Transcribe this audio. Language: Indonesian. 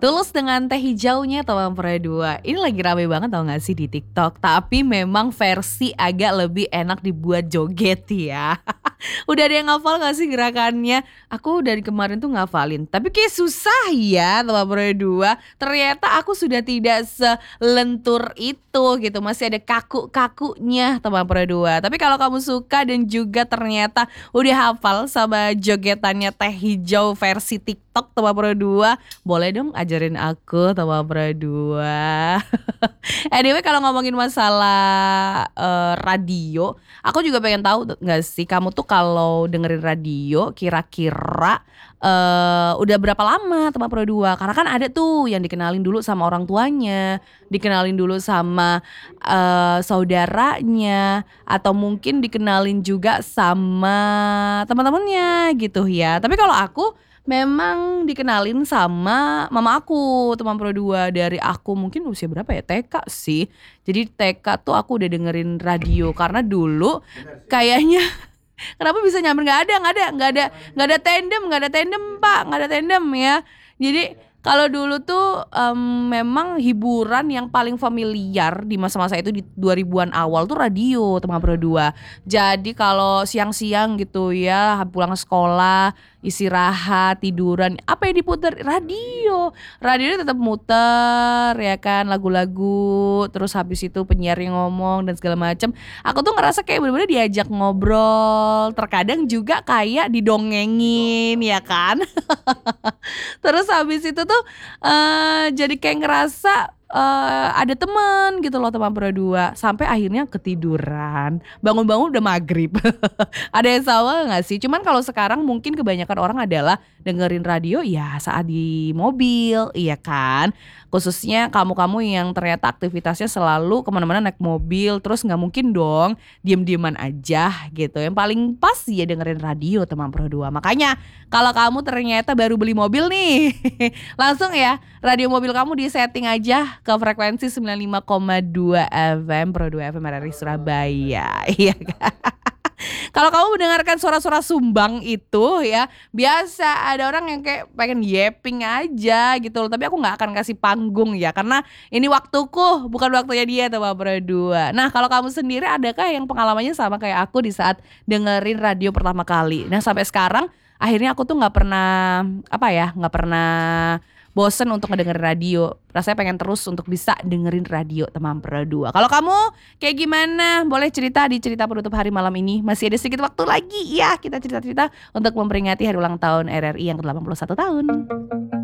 Tulus dengan teh hijaunya teman Pura 2. Ini lagi rame banget tau gak sih di TikTok. Tapi memang versi agak lebih enak dibuat joget ya. Udah ada yang ngafal gak sih gerakannya? Aku dari kemarin tuh ngafalin. Tapi kayak susah ya teman Pura 2. Ternyata aku sudah tidak selentur itu gitu. Masih ada kaku-kakunya teman Pura 2. Tapi kalau kamu suka dan juga ternyata udah hafal sama jogetannya teh hijau versi TikTok teman Pura 2, boleh dong ajarin aku teman Pura 2. Anyway, kalau ngomongin masalah radio, aku juga pengen tahu nggak sih kamu tuh kalau dengerin radio kira-kira udah berapa lama teman Pura 2? Karena kan ada tuh yang dikenalin dulu sama orang tuanya, dikenalin dulu sama saudaranya, atau mungkin dikenalin juga sama teman-temannya gitu ya. Tapi kalau aku memang dikenalin sama mama aku teman Pro 2 dari aku mungkin usia berapa ya, TK sih. Jadi TK tuh aku udah dengerin radio karena dulu kayaknya kenapa bisa nyamber, nggak ada tandem Pak, nggak ada tandem ya. Jadi kalau dulu tuh memang hiburan yang paling familiar di masa-masa itu di 2000-an awal tuh radio teman Pro 2. Jadi kalau siang-siang gitu ya, pulang sekolah, istirahat, tiduran, apa yang diputar? Radio. Radionya tetap muter ya kan, lagu-lagu, terus habis itu penyiar yang ngomong dan segala macam. Aku tuh ngerasa kayak bener-bener diajak ngobrol, terkadang juga kayak didongengin ya kan. Terus habis itu tuh jadi kayak ngerasa ada teman gitu loh teman Pro 2. Sampai akhirnya ketiduran, bangun-bangun udah maghrib. Ada yang sama gak sih? Cuman kalau sekarang mungkin kebanyakan orang adalah dengerin radio ya saat di mobil, iya kan? Khususnya kamu-kamu yang ternyata aktivitasnya selalu kemana-mana naik mobil, terus gak mungkin dong diem-dieman aja gitu. Yang paling pas ya dengerin radio teman Pro 2. Makanya kalau kamu ternyata baru beli mobil nih, langsung ya radio mobil kamu disetting aja ke frekuensi 95,2 FM Pro 2 FM RRI Surabaya. Iya kan? Kalau kamu mendengarkan suara-suara sumbang itu ya, biasa ada orang yang kayak pengen yapping aja gitu loh. Tapi aku gak akan kasih panggung ya, karena ini waktuku, bukan waktunya dia tuh Pak Pro 2. Nah kalau kamu sendiri adakah yang pengalamannya sama kayak aku di saat dengerin radio pertama kali? Nah sampai sekarang akhirnya aku tuh gak pernah bosen untuk ngedengerin radio. Rasanya pengen terus untuk bisa dengerin radio teman Pro 2. Kalau kamu kayak gimana? Boleh cerita di cerita penutup hari malam ini. Masih ada sedikit waktu lagi ya, kita cerita-cerita untuk memperingati hari ulang tahun RRI yang ke-81 tahun.